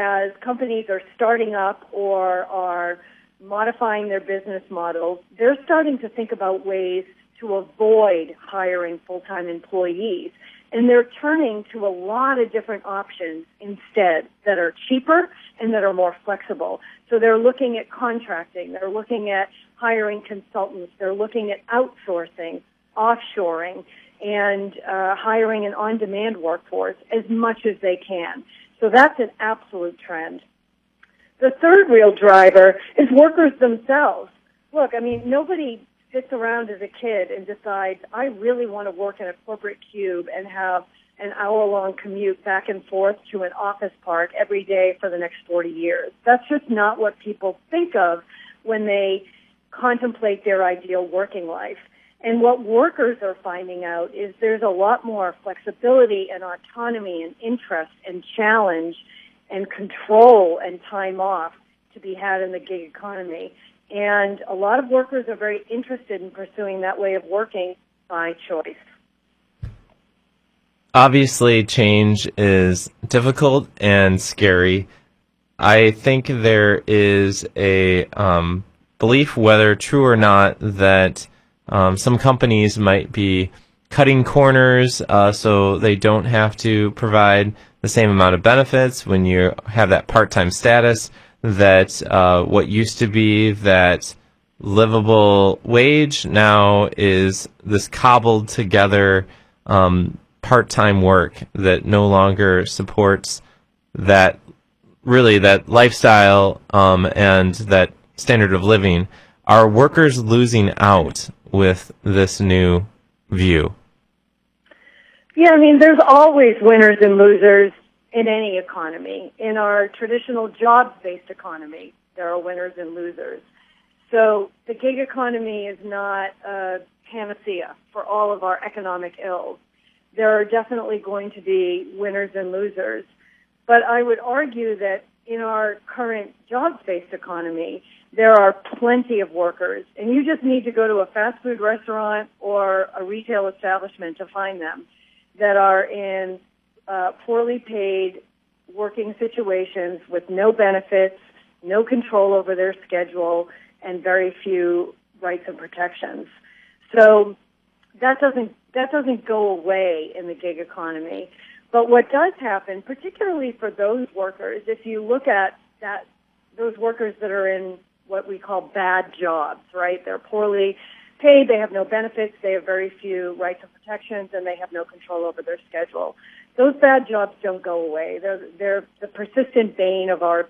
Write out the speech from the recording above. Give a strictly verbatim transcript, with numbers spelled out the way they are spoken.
as companies are starting up or are modifying their business models, they're starting to think about ways to avoid hiring full-time employees. And they're turning to a lot of different options instead that are cheaper and that are more flexible. So they're looking at contracting. They're looking at hiring consultants. They're looking at outsourcing, offshoring, and uh, hiring an on-demand workforce as much as they can. So that's an absolute trend. The third real driver is workers themselves. Look, I mean, nobody sits around as a kid and decides, I really want to work in a corporate cube and have an hour-long commute back and forth to an office park every day for the next forty years. That's just not what people think of when they contemplate their ideal working life. And what workers are finding out is there's a lot more flexibility and autonomy and interest and challenge and control and time off to be had in the gig economy. And a lot of workers are very interested in pursuing that way of working by choice. Obviously, change is difficult and scary. I think there is a um, belief, whether true or not, that um, some companies might be cutting corners uh, so they don't have to provide the same amount of benefits when you have that part-time status, that uh, what used to be that livable wage now is this cobbled together um, part-time work that no longer supports that, really, that lifestyle um, and that standard of living. Are workers losing out with this new view? Yeah, I mean, there's always winners and losers in any economy. In our traditional jobs-based economy, there are winners and losers. So the gig economy is not a panacea for all of our economic ills. There are definitely going to be winners and losers. But I would argue that in our current jobs-based economy, there are plenty of workers, and you just need to go to a fast food restaurant or a retail establishment to find them, that are in uh, poorly paid working situations with no benefits, no control over their schedule, and very few rights and protections. So that doesn't that doesn't go away in the gig economy. But what does happen, particularly for those workers, if you look at that, those workers that are in what we call bad jobs, right? They're poorly paid, they have no benefits, they have very few rights and protections, and they have no control over their schedule. Those bad jobs don't go away. They're, they're the persistent bane of our